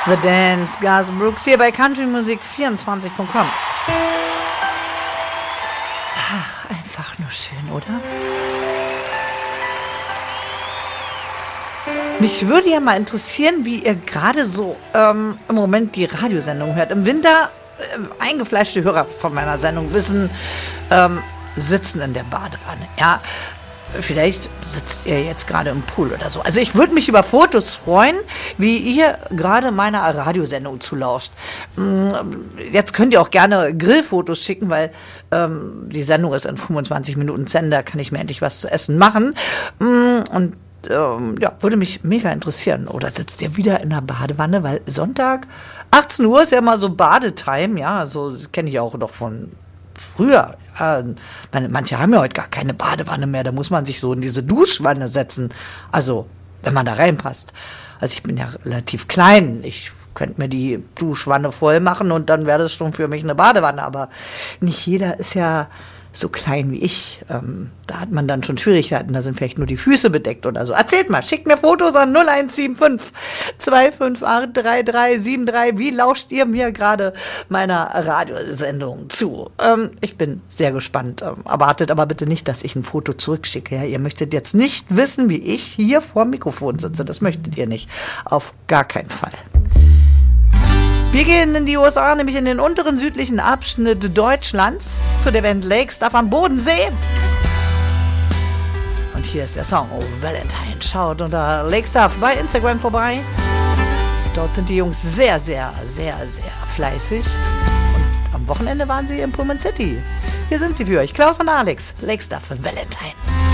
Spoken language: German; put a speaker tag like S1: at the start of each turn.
S1: The Dance, Garth Brooks hier bei countrymusik24.com. Ach, einfach nur schön, oder? Mich würde ja mal interessieren, wie ihr gerade so im Moment die Radiosendung hört. Im Winter, eingefleischte Hörer von meiner Sendung wissen, sitzen in der Badewanne. Ja, vielleicht sitzt ihr jetzt gerade im Pool oder so. Also ich würde mich über Fotos freuen, wie ihr gerade meiner Radiosendung zulauscht. Jetzt könnt ihr auch gerne Grillfotos schicken, weil die Sendung ist in 25 Minuten zu Ende, da kann ich mir endlich was zu essen machen. Und ja, würde mich mega interessieren. Oder sitzt ihr wieder in der Badewanne? Weil Sonntag, 18 Uhr ist ja immer so Badetime. Ja, so kenne ich auch noch von früher. Manche haben ja heute gar keine Badewanne mehr. Da muss man sich so in diese Duschwanne setzen. Also, wenn man da reinpasst. Also ich bin ja relativ klein. Ich könnte mir die Duschwanne voll machen und dann wäre das schon für mich eine Badewanne. Aber nicht jeder ist ja so klein wie ich. Da hat man dann schon Schwierigkeiten. Da sind vielleicht nur die Füße bedeckt oder so. Erzählt mal, schickt mir Fotos an 0175 258 3373. Wie lauscht ihr mir gerade meiner Radiosendung zu? Ich bin sehr gespannt. Erwartet aber bitte nicht, dass ich ein Foto zurückschicke. Ja? Ihr möchtet jetzt nicht wissen, wie ich hier vor dem Mikrofon sitze. Das möchtet ihr nicht. Auf gar keinen Fall. Wir gehen in die USA, nämlich in den unteren südlichen Abschnitt Deutschlands, zu der Band Lake Stuff am Bodensee. Und hier ist der Song Oh Valentine. Schaut unter Lake Stuff bei Instagram vorbei. Dort sind die Jungs sehr, sehr, sehr, sehr fleißig. Und am Wochenende waren sie in Pullman City. Hier sind sie für euch, Klaus und Alex. Lake Stuff und Valentine.